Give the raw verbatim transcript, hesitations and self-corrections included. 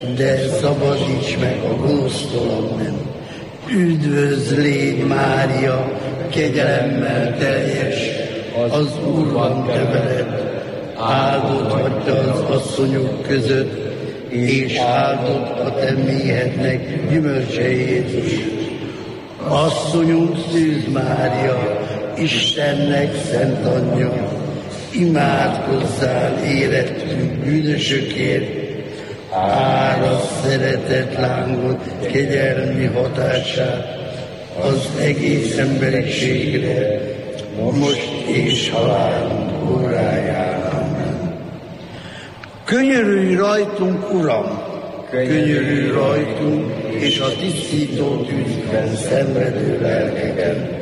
de szabadíts meg a gonosztól onnan. Üdvözl légy, Mária, kegyelemmel teljes, az Úr van te veled, áldott vagy te az asszonyok között, és áldott a te méhednek gyümölcse Jézus. Asszonyunk Szűz Mária, Istennek szent anyja, imádkozzál érettünk bűnösökért, árasz szeretet lángot, kegyelmi hatását az egész emberiségre, most és halálunk óráján. Amen. Könyörülj rajtunk, Uram! Könyörülj rajtunk, és a tisztító tűzben szenvedő lelkeken.